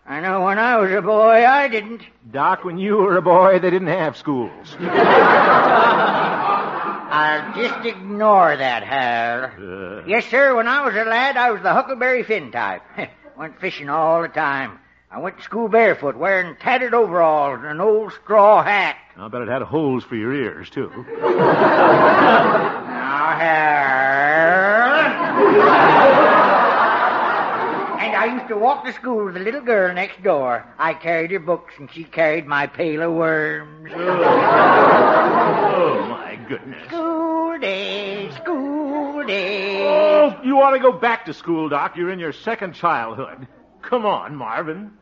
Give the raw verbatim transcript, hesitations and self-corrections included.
I know when I was a boy, I didn't. Doc, when you were a boy, they didn't have schools. I'll just ignore that, Hal. Uh. Yes, sir, when I was a lad, I was the Huckleberry Finn type. Went fishing all the time. I went to school barefoot, wearing tattered overalls and an old straw hat. I'll bet it had holes for your ears, too. Now, Hal. And I used to walk to school with the little girl next door. I carried her books, and she carried my pail of worms. Oh, my goodness. School day, school day. Oh, you ought to go back to school, Doc. You're in your second childhood. Come on, Marvin.